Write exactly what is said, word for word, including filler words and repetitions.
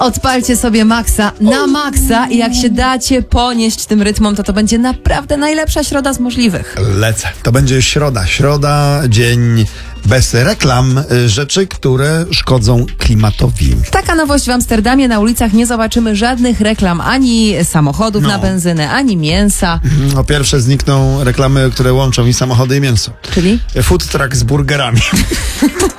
Odpalcie sobie maksa na maksa i jak się dacie ponieść tym rytmom, to to będzie naprawdę najlepsza środa z możliwych. Lecę. To będzie środa. Środa, dzień bez reklam, rzeczy, które szkodzą klimatowi. Taka nowość w Amsterdamie. Na ulicach nie zobaczymy żadnych reklam, ani samochodów No. na benzynę, ani mięsa. Po pierwsze znikną reklamy, które łączą i samochody, i mięso. Czyli? Food truck z burgerami.